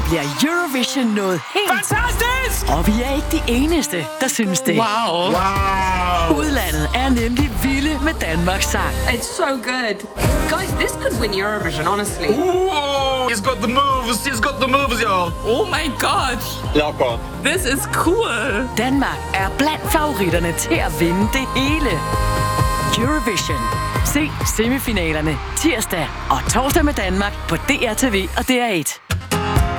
bliver Eurovision noget helt... Fantastisk! Og vi er ikke de eneste, der synes det. Wow. Udlandet er nemlig vilde med Danmarks sang. It's so good. Guys, this could win Eurovision, honestly. Ooh, he's got the moves, y'all. Oh my god. Locker. This is cool. Danmark er blandt favoritterne til at vinde det hele. Eurovision. Se semifinalerne tirsdag og torsdag med Danmark på DRTV og DR1.